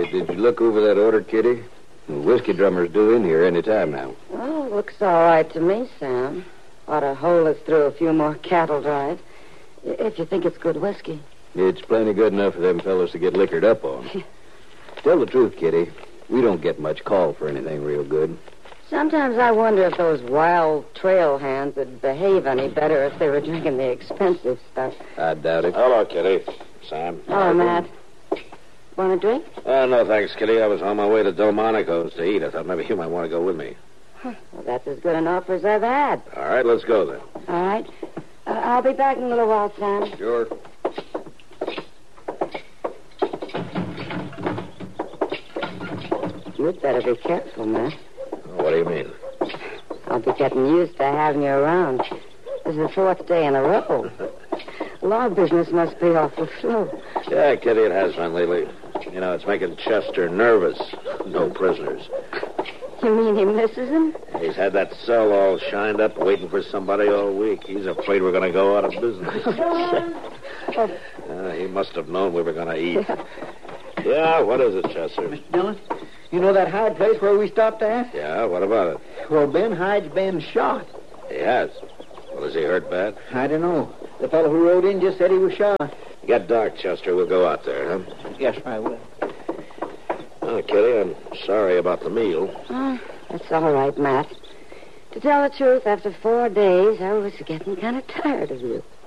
Did you look over that order, Kitty? The whiskey drummer's due in here any time now. Oh, looks all right to me, Sam. Ought to hold us through a few more cattle drives. If you think it's good whiskey. It's plenty good enough for them fellas to get liquored up on. Tell the truth, Kitty. We don't get much call for anything real good. Sometimes I wonder if those wild trail hands would behave any better if they were drinking the expensive stuff. I doubt it. Hello, Kitty. Sam. Oh, Matt. Want a drink? No, thanks, Kitty. I was on my way to Delmonico's to eat. I thought maybe you might want to go with me. Well, that's as good an offer as I've had. All right, let's go then. All right. I'll be back in a little while, Sam. Sure. You'd better be careful, Matt. What do you mean? I'll be getting used to having you around. This is the 4th day in a row. Law business must be awful slow. Yeah, Kitty, it has been lately. You know, it's making Chester nervous. No prisoners. You mean he misses him? He's had that cell all shined up, waiting for somebody all week. He's afraid we're going to go out of business. He must have known we were going to eat. Yeah, what is it, Chester? Mr. Dillon, you know that Hyde place where we stopped at? Yeah, what about it? Well, Ben Hyde's been shot. He has. Well, is he hurt bad? I don't know. The fellow who rode in just said he was shot. Get dark, Chester. We'll go out there, huh? Yes, I will. Oh, Kitty, I'm sorry about the meal. Oh, that's all right, Matt. To tell the truth, after 4 days, I was getting kind of tired of you.